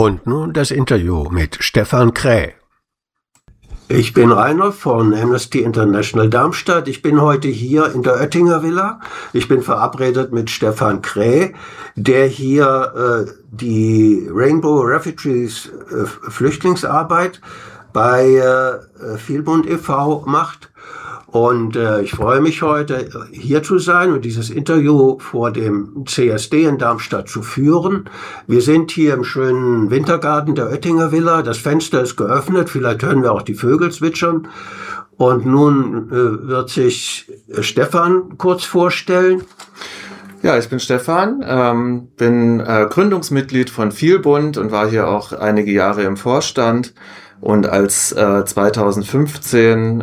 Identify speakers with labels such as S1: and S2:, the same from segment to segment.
S1: Und nun das Interview mit Stefan Kräh.
S2: Ich bin Rainer von Amnesty International Darmstadt. Ich bin heute hier in der Oettinger Villa. Ich bin verabredet mit Stefan Kräh, der hier die Rainbow Refugees Flüchtlingsarbeit bei Vielbund e.V. macht. Und ich freue mich heute, hier zu sein und dieses Interview vor dem CSD in Darmstadt zu führen. Wir sind hier im schönen Wintergarten der Oettinger Villa. Das Fenster ist geöffnet, vielleicht hören wir auch die Vögel zwitschern. Und nun wird sich Stefan kurz vorstellen.
S3: Ja, ich bin Stefan, bin Gründungsmitglied von Vielbund und war hier auch einige Jahre im Vorstand. Und als 2015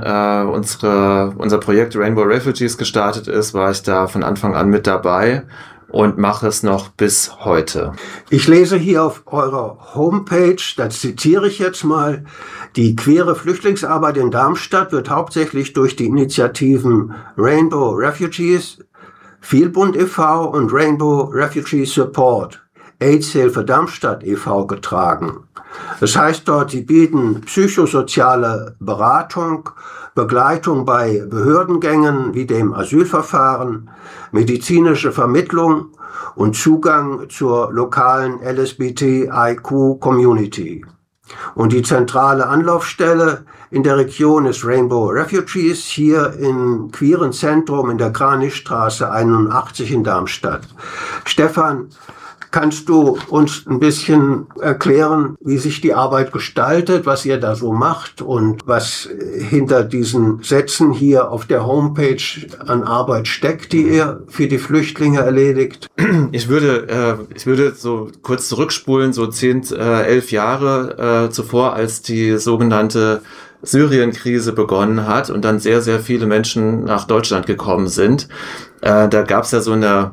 S3: unser Projekt Rainbow Refugees gestartet ist, war ich da von Anfang an mit dabei und mache es noch bis heute.
S2: Ich lese hier auf eurer Homepage, das zitiere ich jetzt mal, die queere Flüchtlingsarbeit in Darmstadt wird hauptsächlich durch die Initiativen Rainbow Refugees, Vielbund e.V. und Rainbow Refugee Support, AIDS-Hilfe Darmstadt e.V. getragen. Das heißt dort, sie bieten psychosoziale Beratung, Begleitung bei Behördengängen wie dem Asylverfahren, medizinische Vermittlung und Zugang zur lokalen LSBTIQ-Community. Und die zentrale Anlaufstelle in der Region ist Rainbow Refugees, hier im queeren Zentrum in der Kranichstraße 81 in Darmstadt. Stefan, kannst du uns ein bisschen erklären, wie sich die Arbeit gestaltet, was ihr da so macht und was hinter diesen Sätzen hier auf der Homepage an Arbeit steckt, die ihr für die Flüchtlinge erledigt?
S3: Ich würde so kurz zurückspulen, so 10, 11 Jahre zuvor, als die sogenannte Syrien-Krise begonnen hat und dann sehr, sehr viele Menschen nach Deutschland gekommen sind. Da gab es ja so eine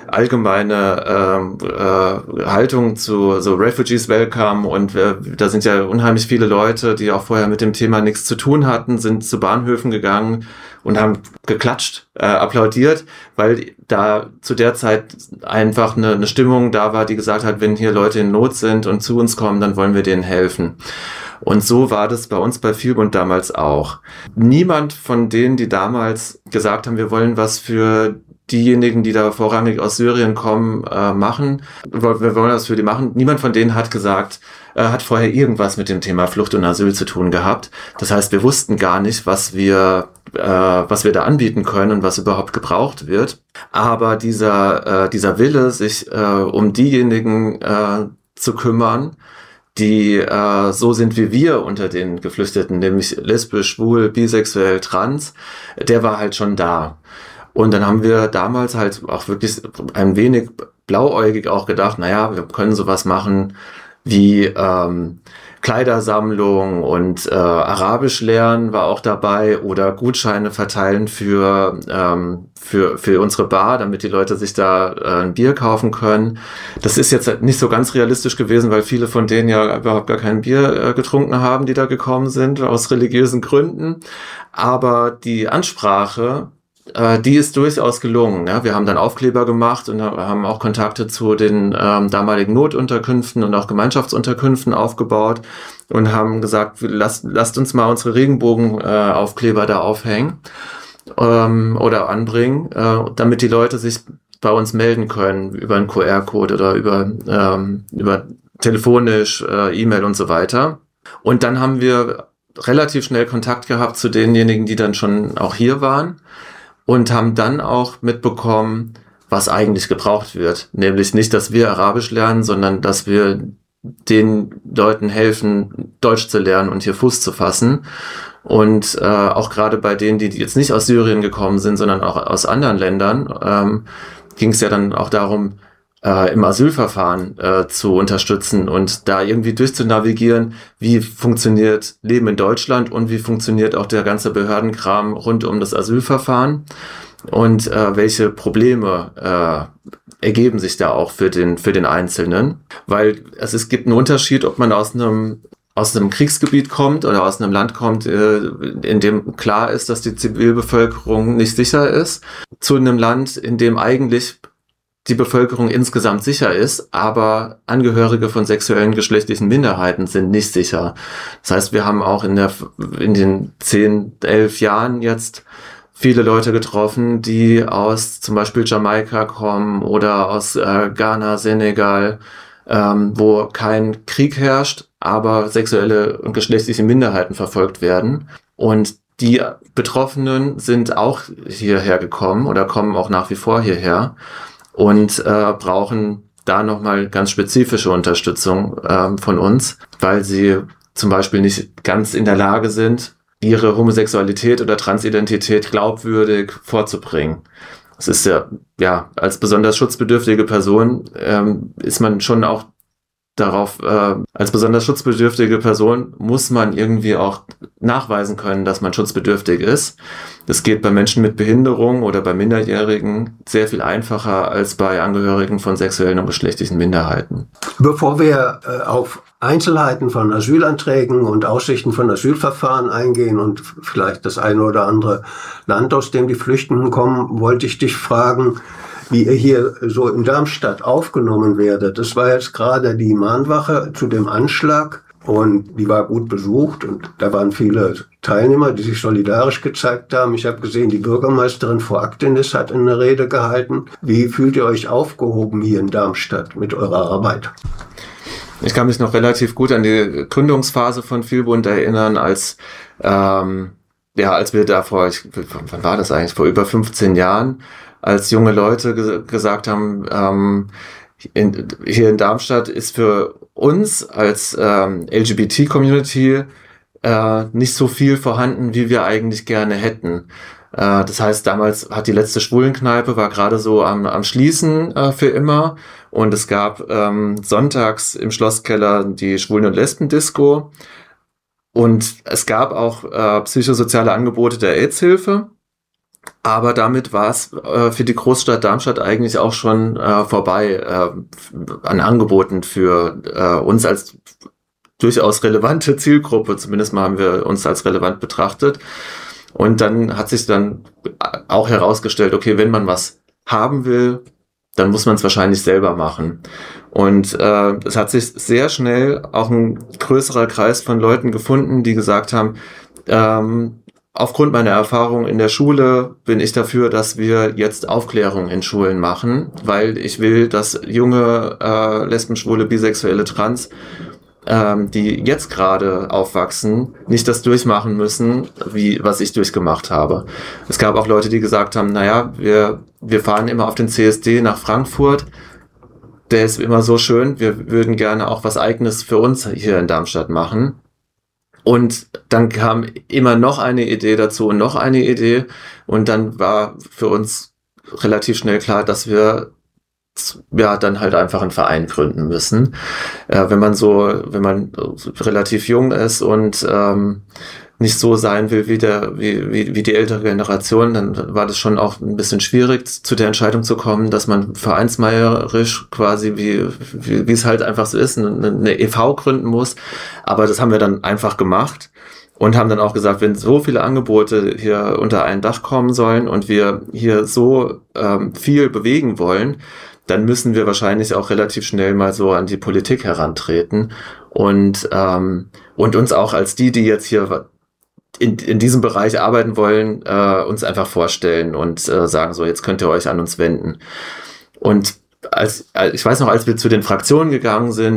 S3: allgemeine Haltung zu so Refugees Welcome und da sind ja unheimlich viele Leute, die auch vorher mit dem Thema nichts zu tun hatten, sind zu Bahnhöfen gegangen und haben geklatscht, applaudiert, weil da zu der Zeit einfach eine Stimmung da war, die gesagt hat, wenn hier Leute in Not sind und zu uns kommen, dann wollen wir denen helfen. Und so war das bei uns bei Vielbund damals auch. Niemand von denen, die damals gesagt haben, wir wollen was für diejenigen, die da vorrangig aus Syrien kommen, machen, wir wollen was für die machen, niemand von denen hat gesagt, hat vorher irgendwas mit dem Thema Flucht und Asyl zu tun gehabt. Das heißt, wir wussten gar nicht, was wir da anbieten können und was überhaupt gebraucht wird. Aber dieser Wille, sich um diejenigen zu kümmern, die so sind wie wir unter den Geflüchteten, nämlich lesbisch, schwul, bisexuell, trans, der war halt schon da. Und dann haben wir damals halt auch wirklich ein wenig blauäugig auch gedacht, naja, wir können sowas machen wie Kleidersammlung und Arabisch lernen war auch dabei oder Gutscheine verteilen für unsere Bar, damit die Leute sich da ein Bier kaufen können. Das ist jetzt nicht so ganz realistisch gewesen, weil viele von denen ja überhaupt gar kein Bier getrunken haben, die da gekommen sind, aus religiösen Gründen. Aber die Ansprache, die ist durchaus gelungen. Ja? Wir haben dann Aufkleber gemacht und haben auch Kontakte zu den damaligen Notunterkünften und auch Gemeinschaftsunterkünften aufgebaut und haben gesagt, lasst uns mal unsere Regenbogen-Aufkleber da aufhängen oder anbringen, damit die Leute sich bei uns melden können über einen QR-Code oder über telefonisch, E-Mail und so weiter. Und dann haben wir relativ schnell Kontakt gehabt zu denjenigen, die dann schon auch hier waren. Und haben dann auch mitbekommen, was eigentlich gebraucht wird. Nämlich nicht, dass wir Arabisch lernen, sondern dass wir den Leuten helfen, Deutsch zu lernen und hier Fuß zu fassen. Und auch gerade bei denen, die jetzt nicht aus Syrien gekommen sind, sondern auch aus anderen Ländern, ging es ja dann auch darum, im Asylverfahren zu unterstützen und da irgendwie durchzunavigieren, wie funktioniert Leben in Deutschland und wie funktioniert auch der ganze Behördenkram rund um das Asylverfahren und welche Probleme ergeben sich da auch für den Einzelnen. Weil es gibt einen Unterschied, ob man aus einem Kriegsgebiet kommt oder aus einem Land kommt, in dem klar ist, dass die Zivilbevölkerung nicht sicher ist, zu einem Land, in dem eigentlich die Bevölkerung insgesamt sicher ist, aber Angehörige von sexuellen geschlechtlichen Minderheiten sind nicht sicher. Das heißt, wir haben auch in den 10, 11 Jahren jetzt viele Leute getroffen, die aus zum Beispiel Jamaika kommen oder aus Ghana, Senegal, wo kein Krieg herrscht, aber sexuelle und geschlechtliche Minderheiten verfolgt werden. Und die Betroffenen sind auch hierher gekommen oder kommen auch nach wie vor hierher und brauchen da nochmal ganz spezifische Unterstützung von uns, weil sie zum Beispiel nicht ganz in der Lage sind, ihre Homosexualität oder Transidentität glaubwürdig vorzubringen. Es ist ja, als besonders schutzbedürftige Person ist man schon auch darauf, als besonders schutzbedürftige Person muss man irgendwie auch nachweisen können, dass man schutzbedürftig ist. Das geht bei Menschen mit Behinderung oder bei Minderjährigen sehr viel einfacher als bei Angehörigen von sexuellen und geschlechtlichen Minderheiten.
S2: Bevor wir auf Einzelheiten von Asylanträgen und Aussichten von Asylverfahren eingehen und vielleicht das eine oder andere Land, aus dem die Flüchtenden kommen, wollte ich dich fragen, wie ihr hier so in Darmstadt aufgenommen werdet. Das war jetzt gerade die Mahnwache zu dem Anschlag und die war gut besucht und da waren viele Teilnehmer, die sich solidarisch gezeigt haben. Ich habe gesehen, die Bürgermeisterin vor Aktenis hat eine Rede gehalten. Wie fühlt ihr euch aufgehoben hier in Darmstadt mit eurer Arbeit?
S3: Ich kann mich noch relativ gut an die Gründungsphase von Vielbund erinnern, als wir da wann war das eigentlich? Vor über 15 Jahren, als junge Leute gesagt haben, hier in Darmstadt ist für uns als LGBT-Community nicht so viel vorhanden, wie wir eigentlich gerne hätten. Das heißt, damals hat die letzte Schwulenkneipe, war gerade so am Schließen für immer. Und es gab sonntags im Schlosskeller die Schwulen- und Lesben-Disco. Und es gab auch psychosoziale Angebote der AIDS-Hilfe. Aber damit war es für die Großstadt Darmstadt eigentlich auch schon vorbei an Angeboten für uns als durchaus relevante Zielgruppe. Zumindest mal haben wir uns als relevant betrachtet. Und dann hat sich dann auch herausgestellt, okay, wenn man was haben will, dann muss man es wahrscheinlich selber machen. Und es hat sich sehr schnell auch ein größerer Kreis von Leuten gefunden, die gesagt haben, aufgrund meiner Erfahrung in der Schule bin ich dafür, dass wir jetzt Aufklärung in Schulen machen, weil ich will, dass junge Lesben, Schwule, Bisexuelle, Trans, die jetzt gerade aufwachsen, nicht das durchmachen müssen, was ich durchgemacht habe. Es gab auch Leute, die gesagt haben, naja, wir fahren immer auf den CSD nach Frankfurt, der ist immer so schön, wir würden gerne auch was Eigenes für uns hier in Darmstadt machen. Und dann kam immer noch eine Idee dazu und noch eine Idee. Und dann war für uns relativ schnell klar, dass wir dann halt einfach einen Verein gründen müssen. Wenn man relativ jung ist und nicht so sein will wie die ältere Generation, dann war das schon auch ein bisschen schwierig, zu der Entscheidung zu kommen, dass man vereinsmeierisch quasi, wie es halt einfach so ist, eine e.V. gründen muss. Aber das haben wir dann einfach gemacht und haben dann auch gesagt, wenn so viele Angebote hier unter ein Dach kommen sollen und wir hier so viel bewegen wollen, dann müssen wir wahrscheinlich auch relativ schnell mal so an die Politik herantreten und uns auch als die jetzt hier in diesem Bereich arbeiten wollen, uns einfach vorstellen und sagen, so, jetzt könnt ihr euch an uns wenden. Und ich weiß noch, als wir zu den Fraktionen gegangen sind,